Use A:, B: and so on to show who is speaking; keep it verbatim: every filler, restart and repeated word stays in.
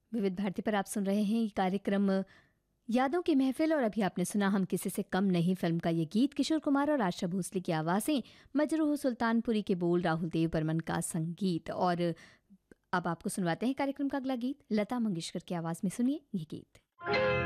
A: विविध भारती पर आप सुन रहे हैं ये कार्यक्रम यादों की महफिल, और अभी आपने सुना हम किसी से कम नहीं फिल्म का ये गीत। किशोर कुमार और आशा भोसले की आवाज़ें, मजरूह सुल्तानपुरी के बोल, राहुल देव बर्मन का संगीत। और अब आपको सुनवाते हैं कार्यक्रम का अगला गीत। लता मंगेशकर की आवाज़ में सुनिए ये गीत।